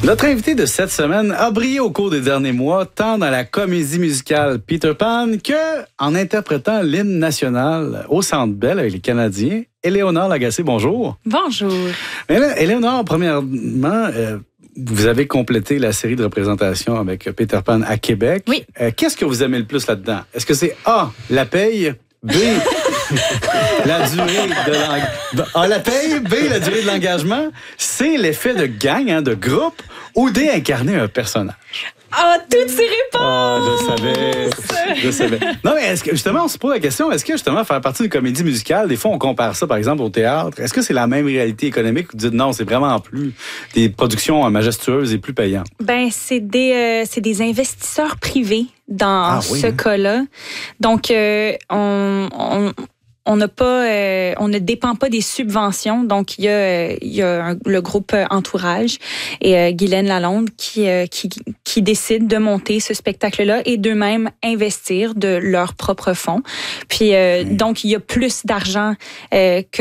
Notre invité de cette semaine a brillé au cours des derniers mois, tant dans la comédie musicale Peter Pan que en interprétant l'hymne national au Centre Bell avec les Canadiens. Éléonore Lagacé, bonjour. Bonjour. Mais là, Éléonore, premièrement, vous avez complété la série de représentations avec Peter Pan à Québec. Oui. Qu'est-ce que vous aimez le plus là-dedans? Est-ce que c'est A, la paye, B, la durée de la paye, B, la durée de l'engagement, C, l'effet de gang, de groupe, ou D, incarner un personnage? Ah, toutes ces réponses! Ah, je savais. Non, mais est-ce que, justement, on se pose la question, est-ce que, justement, faire partie d'une comédie musicale, des fois, on compare ça, par exemple, au théâtre. Est-ce que c'est la même réalité économique ou vous dites non, c'est vraiment plus des productions majestueuses et plus payantes? Ben, c'est des investisseurs privés dans ce cas-là. Donc, on ne dépend pas des subventions. Donc, il y a le groupe Entourage et Guylaine Lalonde qui décident de monter ce spectacle-là et d'eux-mêmes investir de leurs propres fonds. Puis, donc, il y a plus d'argent que